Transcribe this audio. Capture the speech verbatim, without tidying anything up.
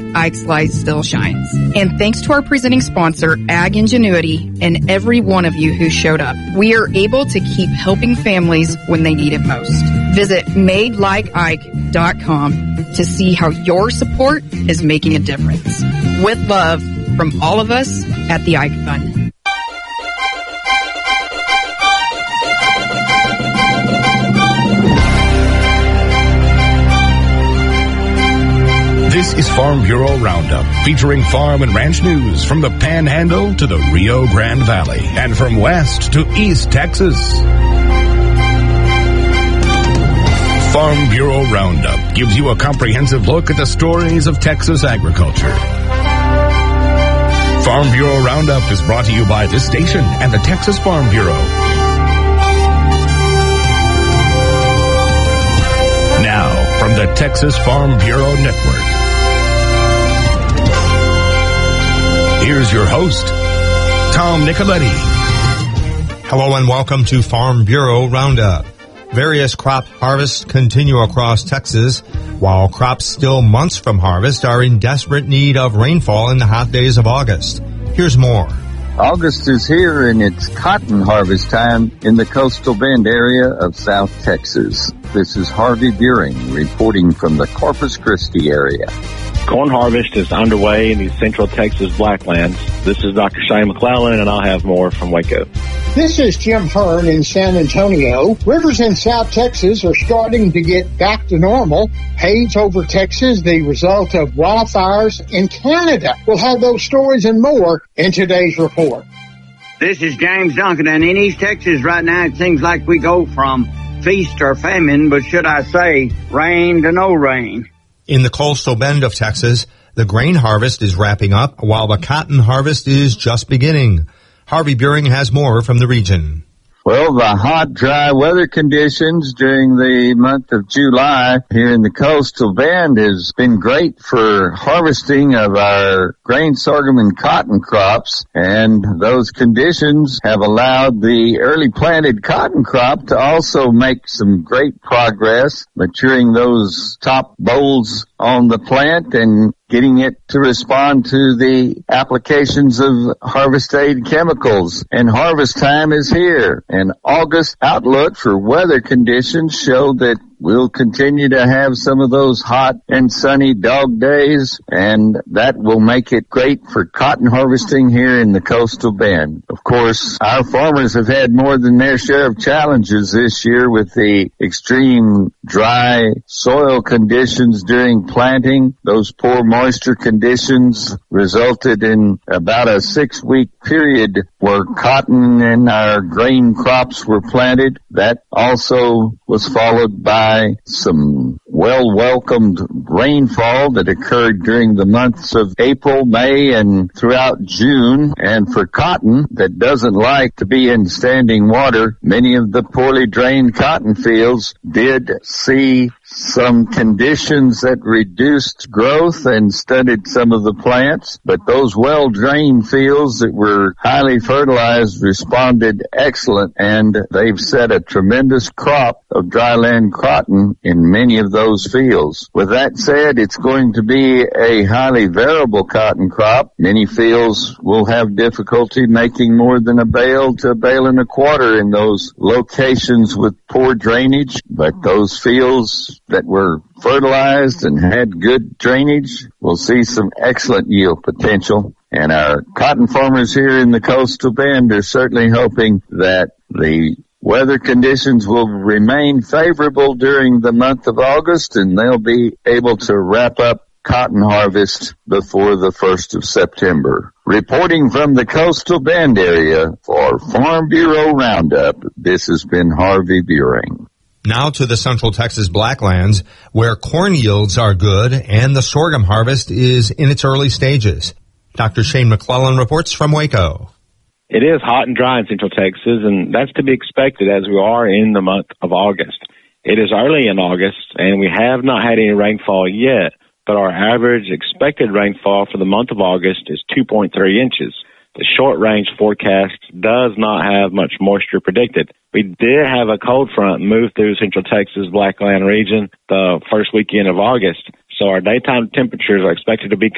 Ike's Light still shines. And thanks to our presenting sponsor, Ag Ingenuity, and every one of you who showed up, we are able to keep helping families when they need it most. Visit made like ike dot com to see how your support is making a difference. With love from all of us at the Ike Fund. This is Farm Bureau Roundup, featuring farm and ranch news from the Panhandle to the Rio Grande Valley and from West to East Texas. Farm Bureau Roundup gives you a comprehensive look at the stories of Texas agriculture. Farm Bureau Roundup is brought to you by this station and the Texas Farm Bureau. Now, from the Texas Farm Bureau Network, here's your host, Tom Nicoletti. Hello and welcome to Farm Bureau Roundup. Various crop harvests continue across Texas, while crops still months from harvest are in desperate need of rainfall in the hot days of August. Here's more. August is here and it's cotton harvest time in the Coastal Bend area of South Texas. This is Harvey Buring reporting from the Corpus Christi area. Corn harvest is underway in the central Texas Blacklands. This is Doctor Shane McClellan, and I'll have more from Waco. This is Jim Hearn in San Antonio. Rivers in South Texas are starting to get back to normal. Haze over Texas, the result of wildfires in Canada. We'll have those stories and more in today's report. This is James Duncan, and in East Texas right now it seems like we go from feast or famine, but should I say rain to no rain. In the Coastal Bend of Texas, the grain harvest is wrapping up while the cotton harvest is just beginning. Harvey Buring has more from the region. Well, the hot, dry weather conditions during the month of July here in the Coastal Bend has been great for harvesting of our grain, sorghum, and cotton crops. And those conditions have allowed the early planted cotton crop to also make some great progress, maturing those top bolls on the plant and getting it to respond to the applications of harvest aid chemicals. And harvest time is here. And August outlook for weather conditions show that we'll continue to have some of those hot and sunny dog days, and that will make it great for cotton harvesting here in the Coastal Bend. Of course, our farmers have had more than their share of challenges this year with the extreme dry soil conditions during planting. Those poor moisture conditions resulted in about a six-week period where cotton and our grain crops were planted. That also was followed by some well-welcomed rainfall that occurred during the months of April, May, and throughout June. And for cotton that doesn't like to be in standing water, many of the poorly drained cotton fields did see some conditions that reduced growth and stunted some of the plants, but those well-drained fields that were highly fertilized responded excellent, and they've set a tremendous crop of dryland cotton in many of those fields. With that said, it's going to be a highly variable cotton crop. Many fields will have difficulty making more than a bale to a bale and a quarter in those locations with poor drainage, but those fields that were fertilized and had good drainage will see some excellent yield potential. And our cotton farmers here in the Coastal Bend are certainly hoping that the weather conditions will remain favorable during the month of August, and they'll be able to wrap up cotton harvest before the first of September. Reporting from the Coastal Bend area for Farm Bureau Roundup, this has been Harvey Buring. Now to the Central Texas Blacklands, where corn yields are good and the sorghum harvest is in its early stages. Doctor Shane McClellan reports from Waco. It is hot and dry in Central Texas, and that's to be expected as we are in the month of August. It is early in August, and we have not had any rainfall yet, but our average expected rainfall for the month of August is two point three inches. The short-range forecast does not have much moisture predicted. We did have a cold front move through Central Texas Blackland region the first weekend of August, so our daytime temperatures are expected to be